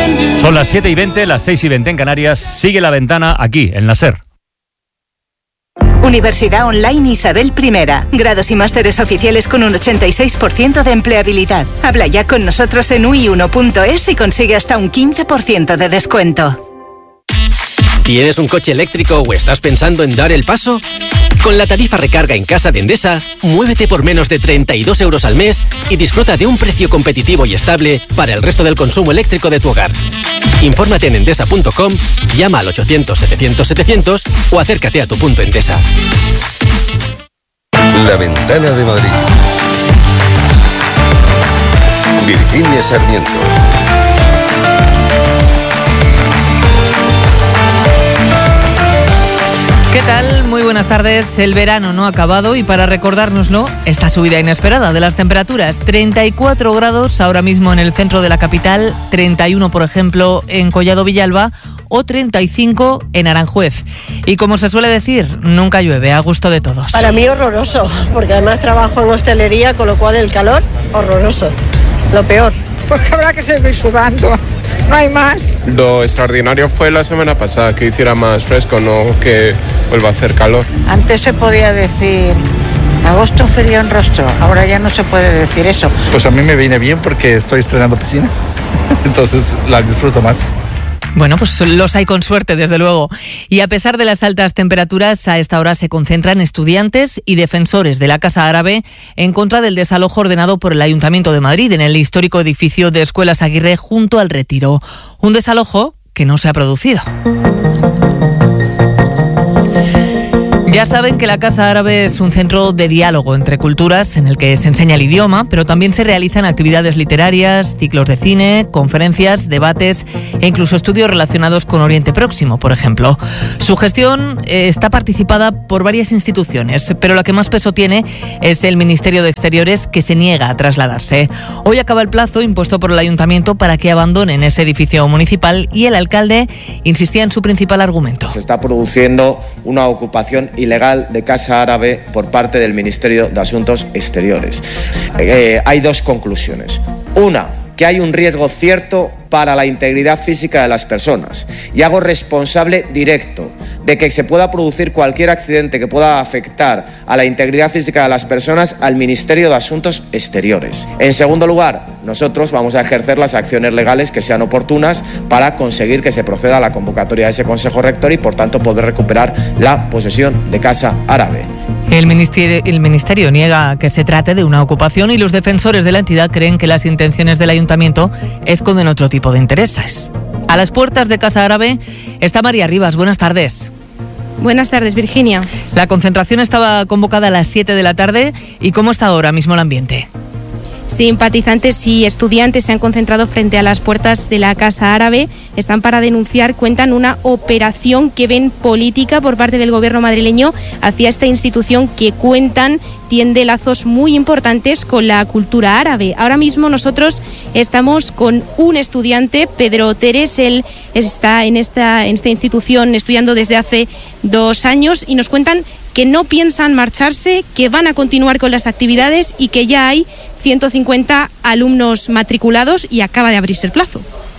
Son las 7:20, las 6:20 en Canarias. Sigue La Ventana aquí, en la SER. Universidad Online Isabel I. Grados y másteres oficiales con un 86% de empleabilidad. Habla ya con nosotros en ui1.es y consigue hasta un 15% de descuento. ¿Tienes un coche eléctrico o estás pensando en dar el paso? Con la tarifa recarga en casa de Endesa, muévete por menos de 32 euros al mes y disfruta de un precio competitivo y estable para el resto del consumo eléctrico de tu hogar. Infórmate en endesa.com, llama al 800-700-700 o acércate a tu punto Endesa. La Ventana de Madrid. Virginia Sarmiento. ¿Qué tal? Muy buenas tardes. El verano no ha acabado y para recordárnoslo, esta subida inesperada de las temperaturas. 34 grados ahora mismo en el centro de la capital, 31 por ejemplo en Collado Villalba o 35 en Aranjuez. Y como se suele decir, nunca llueve, a gusto de todos. Para mí horroroso, porque además trabajo en hostelería, con lo cual el calor, horroroso. Lo peor. Pues que habrá que seguir sudando, no hay más. Lo extraordinario fue la semana pasada, que hiciera más fresco, no que vuelva a hacer calor. Antes se podía decir agosto frío en rostro, ahora ya no se puede decir eso. Pues a mí me viene bien porque estoy estrenando piscina, entonces la disfruto más. Bueno, pues los hay con suerte, desde luego. Y a pesar de las altas temperaturas, a esta hora se concentran estudiantes y defensores de la Casa Árabe en contra del desalojo ordenado por el Ayuntamiento de Madrid en el histórico edificio de Escuelas Aguirre junto al Retiro. Un desalojo que no se ha producido. Ya saben que la Casa Árabe es un centro de diálogo entre culturas en el que se enseña el idioma, pero también se realizan actividades literarias, ciclos de cine, conferencias, debates e incluso estudios relacionados con Oriente Próximo, por ejemplo. Su gestión está participada por varias instituciones, pero la que más peso tiene es el Ministerio de Exteriores, que se niega a trasladarse. Hoy acaba el plazo impuesto por el Ayuntamiento para que abandonen ese edificio municipal y el alcalde insistía en su principal argumento. Se está produciendo una ocupación ilegal de Casa Árabe por parte del Ministerio de Asuntos Exteriores. Hay dos conclusiones. Una, que hay un riesgo cierto para la integridad física de las personas y hago responsable directo de que se pueda producir cualquier accidente que pueda afectar a la integridad física de las personas al Ministerio de Asuntos Exteriores. En segundo lugar, nosotros vamos a ejercer las acciones legales que sean oportunas para conseguir que se proceda a la convocatoria de ese Consejo Rector y por tanto poder recuperar la posesión de Casa Árabe. El ministerio niega que se trate de una ocupación y los defensores de la entidad creen que las intenciones del Ayuntamiento esconden otro tipo de intereses. A las puertas de Casa Árabe está María Rivas. Buenas tardes. Buenas tardes, Virginia. La concentración estaba convocada a las 7 de la tarde. ¿Y cómo está ahora mismo el ambiente? Simpatizantes y estudiantes se han concentrado frente a las puertas de la Casa Árabe. Están para denunciar, cuentan, una operación que ven política por parte del gobierno madrileño hacia esta institución que, cuentan, tiende lazos muy importantes con la cultura árabe. Ahora mismo nosotros estamos con un estudiante, Pedro Teres. Él está en esta institución estudiando desde hace 2 años y nos cuentan que no piensan marcharse, que van a continuar con las actividades y que ya hay 150 alumnos matriculados y acaba de abrirse el plazo.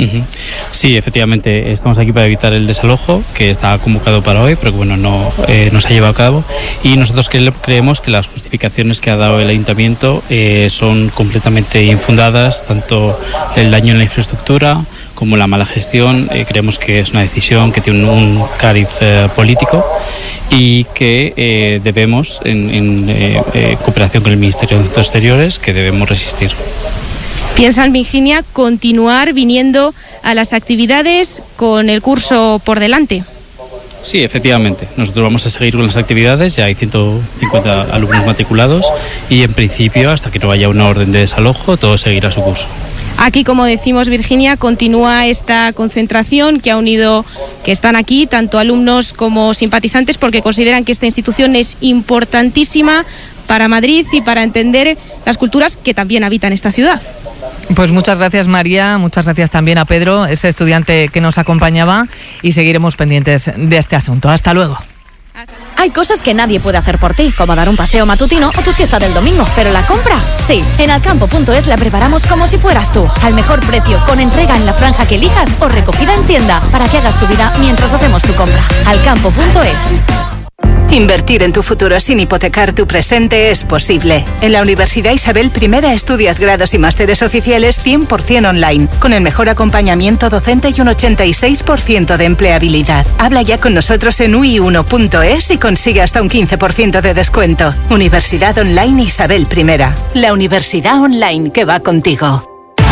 Sí, efectivamente, estamos aquí para evitar el desalojo, que está convocado para hoy, pero que bueno, no se ha llevado a cabo. Y nosotros creemos que las justificaciones que ha dado el Ayuntamiento son completamente infundadas, tanto el daño en la infraestructura como la mala gestión. Creemos que es una decisión que tiene un cariz político y que debemos, en cooperación con el Ministerio de Asuntos Exteriores, que debemos resistir. ¿Piensan, Virginia, continuar viniendo a las actividades con el curso por delante? Sí, efectivamente. Nosotros vamos a seguir con las actividades. Ya hay 150 alumnos matriculados y, en principio, hasta que no haya una orden de desalojo, todo seguirá su curso. Aquí, como decimos, Virginia, continúa esta concentración que están aquí tanto alumnos como simpatizantes, porque consideran que esta institución es importantísima para Madrid y para entender las culturas que también habitan esta ciudad. Pues muchas gracias, María, muchas gracias también a Pedro, ese estudiante que nos acompañaba, y seguiremos pendientes de este asunto. Hasta luego. Hay cosas que nadie puede hacer por ti, como dar un paseo matutino o tu siesta del domingo, pero la compra, sí. En Alcampo.es la preparamos como si fueras tú, al mejor precio, con entrega en la franja que elijas o recogida en tienda, para que hagas tu vida mientras hacemos tu compra. Alcampo.es. Invertir en tu futuro sin hipotecar tu presente es posible. En la Universidad Isabel I estudias grados y másteres oficiales 100% online, con el mejor acompañamiento docente y un 86% de empleabilidad. Habla ya con nosotros en ui1.es y consigue hasta un 15% de descuento. Universidad Online Isabel I. La universidad online que va contigo.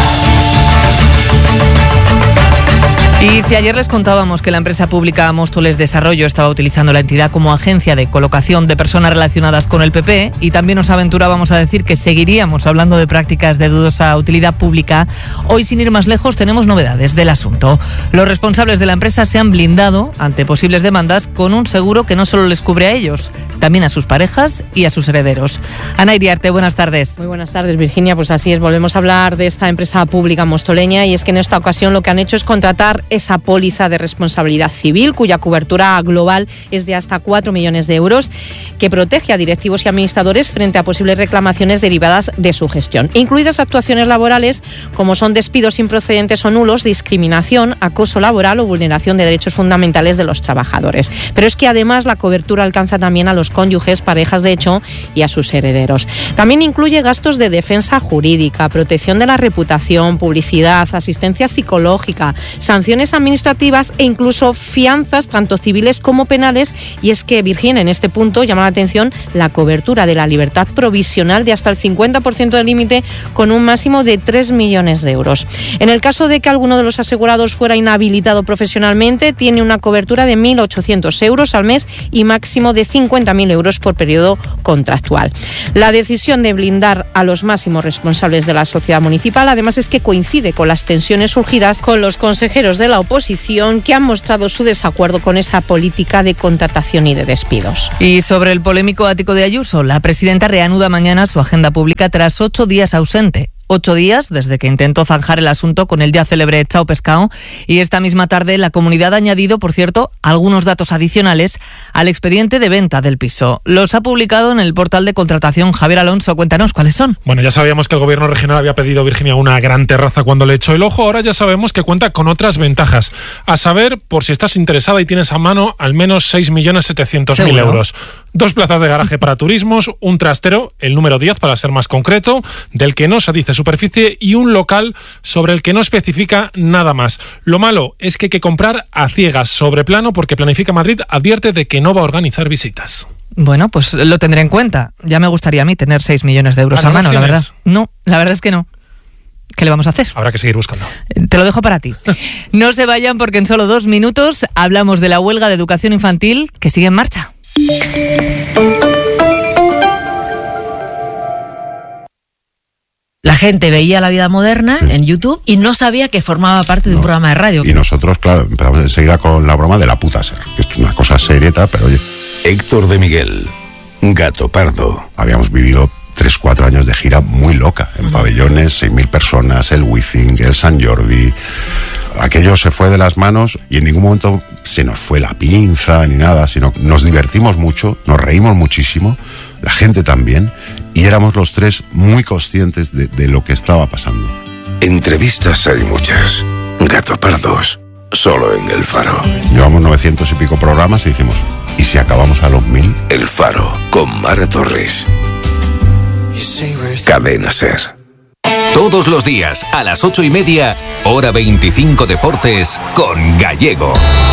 Y si ayer les contábamos que la empresa pública Móstoles Desarrollo estaba utilizando la entidad como agencia de colocación de personas relacionadas con el PP, y también nos aventurábamos a decir que seguiríamos hablando de prácticas de dudosa utilidad pública, hoy, sin ir más lejos, tenemos novedades del asunto. Los responsables de la empresa se han blindado ante posibles demandas con un seguro que no solo les cubre a ellos, también a sus parejas y a sus herederos. Ana Iriarte, buenas tardes. Muy buenas tardes, Virginia. Pues así es, volvemos a hablar de esta empresa pública mostoleña, y es que en esta ocasión lo que han hecho es contratar esa póliza de responsabilidad civil, cuya cobertura global es de hasta 4 millones de euros, que protege a directivos y administradores frente a posibles reclamaciones derivadas de su gestión, incluidas actuaciones laborales como son despidos improcedentes o nulos, discriminación, acoso laboral o vulneración de derechos fundamentales de los trabajadores. Pero es que además la cobertura alcanza también a los cónyuges, parejas de hecho y a sus herederos. También incluye gastos de defensa jurídica, protección de la reputación, publicidad, asistencia psicológica, sanciones administrativas e incluso fianzas, tanto civiles como penales. Y es que, Virginia, en este punto llama la atención la cobertura de la libertad provisional de hasta el 50% del límite, con un máximo de 3 millones de euros. En el caso de que alguno de los asegurados fuera inhabilitado profesionalmente, tiene una cobertura de 1.800 euros al mes y máximo de 50.000 euros por periodo contractual. La decisión de blindar a los máximos responsables de la sociedad municipal, además, es que coincide con las tensiones surgidas con los consejeros de la oposición, que han mostrado su desacuerdo con esa política de contratación y de despidos. Y sobre el polémico ático de Ayuso, la presidenta reanuda mañana su agenda pública tras 8 días ausente. 8 días desde que intentó zanjar el asunto con el ya célebre Chao Pescao, y esta misma tarde la comunidad ha añadido, por cierto, algunos datos adicionales al expediente de venta del piso. Los ha publicado en el portal de contratación. Javier Alonso, cuéntanos cuáles son. Bueno, ya sabíamos que el gobierno regional había pedido a Virginia una gran terraza cuando le echó el ojo. Ahora ya sabemos que cuenta con otras ventajas. A saber, por si estás interesada y tienes a mano, al menos 6.700.000 euros. 2 plazas de garaje para turismos, un trastero, el número 10 para ser más concreto, del que no se dice superficie, y un local sobre el que no especifica nada más. Lo malo es que hay que comprar a ciegas, sobre plano, porque Planifica Madrid advierte de que no va a organizar visitas. Bueno, pues lo tendré en cuenta. Ya me gustaría a mí tener 6 millones de euros a mano, la verdad. No, la verdad es que no. ¿Qué le vamos a hacer? Habrá que seguir buscando. Te lo dejo para ti. No se vayan, porque en solo 2 minutos hablamos de la huelga de educación infantil que sigue en marcha. La gente veía La Vida Moderna en YouTube y no sabía que formaba parte de un programa de radio. Y nosotros, claro, empezamos enseguida con la broma de la puta ser, que es una cosa serieta, pero oye. Héctor de Miguel, Gato Pardo. Habíamos vivido 3-4 años de gira muy loca, en pabellones, 6.000 personas, el Wizzing, el Sant Jordi. Aquello se fue de las manos y en ningún momento se nos fue la pinza ni nada, sino nos divertimos mucho, nos reímos muchísimo, la gente también, y éramos los tres muy conscientes de lo que estaba pasando. Entrevistas hay muchas. Gato Pardos, solo en El Faro. Llevamos 900 y pico programas y dijimos, ¿y si acabamos a los 1.000? El Faro, con Mara Torres. Cadena Ser. Todos los días, a las 8:30, Hora 25 Deportes, con Gallego.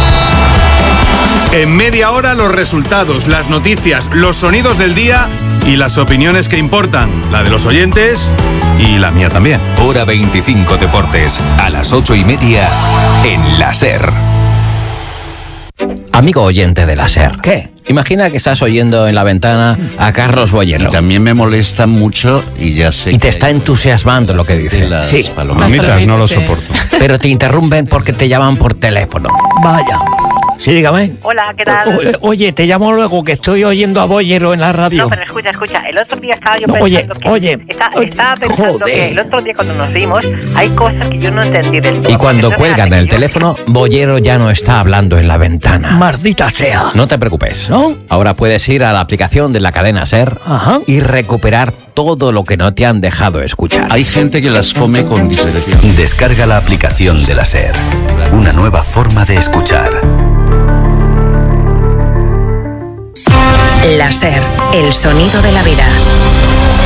En media hora, los resultados, las noticias, los sonidos del día y las opiniones que importan. La de los oyentes y la mía también. Hora 25 Deportes, a las 8:30, en la Ser. Amigo oyente de la SER. ¿Qué? Imagina que estás oyendo en la ventana a Carlos Boyero. Y también me molesta mucho y ya sé. Y te está entusiasmando lo que dice. Sí. Palomitas no lo soporto. Pero te interrumpen porque te llaman por teléfono. Vaya. Sí, dígame. Hola, ¿qué tal? Oye, te llamo luego, que estoy oyendo a Bollero en la radio. No, pero escucha. El otro día estaba yo pensando estaba pensando que el otro día cuando nos vimos hay cosas que yo no entendí del todo. Y cuando cuelgan el teléfono, Bollero ya no está hablando en la ventana. Maldita sea. No te preocupes. ¿No? Ahora puedes ir a la aplicación de la cadena SER y recuperar todo lo que no te han dejado escuchar. Hay gente que las come con disección. Descarga la aplicación de la SER. Una nueva forma de escuchar. La SER, el sonido de la vida.